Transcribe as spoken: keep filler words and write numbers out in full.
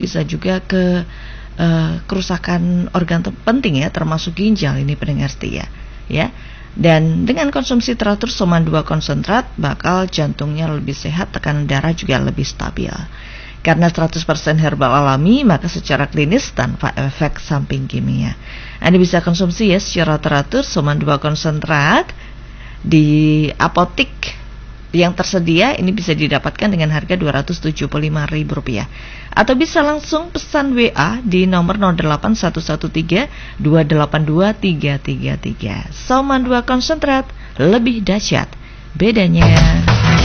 bisa juga ke uh, kerusakan organ penting ya, termasuk ginjal ini pendengar setia ya. Dan dengan konsumsi teratur Soma dua konsentrat, bakal jantungnya lebih sehat, tekanan darah juga lebih stabil. Karena seratus persen herbal alami, maka secara klinis tanpa efek samping kimia. Anda bisa konsumsi ya secara teratur Soma dua konsentrat di apotik yang tersedia. Ini bisa didapatkan dengan harga dua ratus tujuh puluh lima ribu rupiah. Atau bisa langsung pesan W A di nomor nol delapan satu satu tiga dua delapan dua tiga tiga tiga. Soma dua konsentrat, lebih dahsyat bedanya.